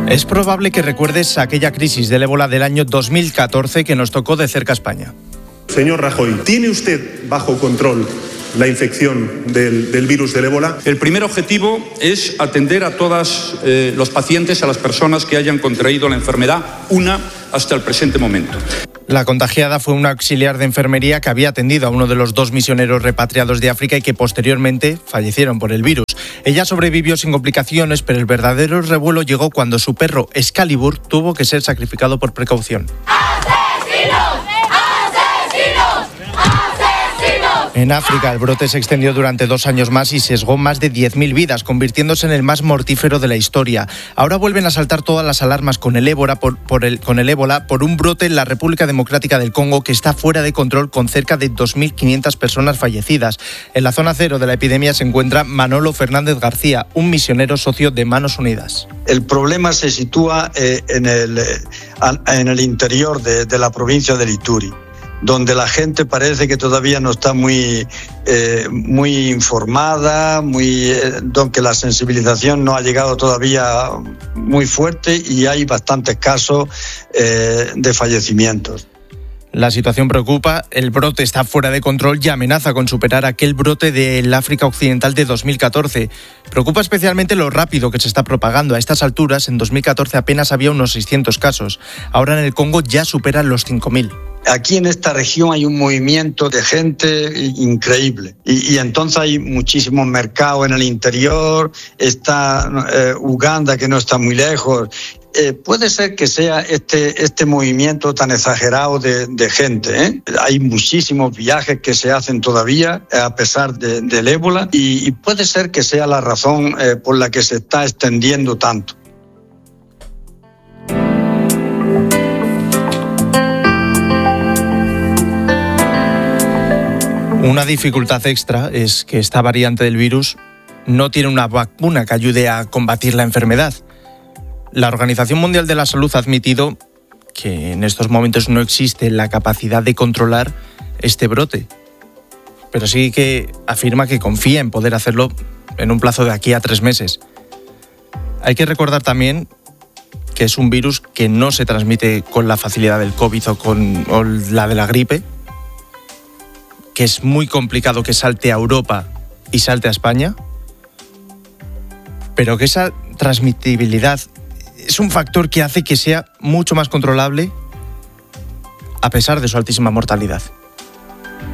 Es probable que recuerdes aquella crisis del ébola del año 2014 que nos tocó de cerca a España. Señor Rajoy, ¿tiene usted bajo control la infección del virus del ébola? El primer objetivo es atender a todos los pacientes, a las personas que hayan contraído la enfermedad, una hasta el presente momento. La contagiada fue una auxiliar de enfermería que había atendido a uno de los 2 misioneros repatriados de África y que posteriormente fallecieron por el virus. Ella sobrevivió sin complicaciones, pero el verdadero revuelo llegó cuando su perro Excalibur tuvo que ser sacrificado por precaución. En África, el brote se extendió durante 2 años más y sesgó más de 10.000 vidas, convirtiéndose en el más mortífero de la historia. Ahora vuelven a saltar todas las alarmas con el ébola por un brote en la República Democrática del Congo que está fuera de control, con cerca de 2.500 personas fallecidas. En la zona cero de la epidemia se encuentra Manolo Fernández García, un misionero socio de Manos Unidas. El problema se sitúa en el interior de la provincia de Ituri, donde la gente parece que todavía no está muy informada, donde la sensibilización no ha llegado todavía muy fuerte y hay bastantes casos de fallecimientos. La situación preocupa, el brote está fuera de control y amenaza con superar aquel brote del África Occidental de 2014. Preocupa especialmente lo rápido que se está propagando. A estas alturas, en 2014 apenas había unos 600 casos. Ahora en el Congo ya superan los 5.000. Aquí en esta región hay un movimiento de gente increíble y entonces hay muchísimos mercados en el interior, está Uganda, que no está muy lejos. Puede ser que sea este movimiento tan exagerado de gente, ¿eh? Hay muchísimos viajes que se hacen todavía a pesar del ébola y puede ser que sea la razón por la que se está extendiendo tanto. Una dificultad extra es que esta variante del virus no tiene una vacuna que ayude a combatir la enfermedad. La Organización Mundial de la Salud ha admitido que en estos momentos no existe la capacidad de controlar este brote, pero sí que afirma que confía en poder hacerlo en un plazo de aquí a 3 meses. Hay que recordar también que es un virus que no se transmite con la facilidad del COVID o la de la gripe, que es muy complicado que salte a Europa y salte a España, pero que esa transmitibilidad es un factor que hace que sea mucho más controlable a pesar de su altísima mortalidad.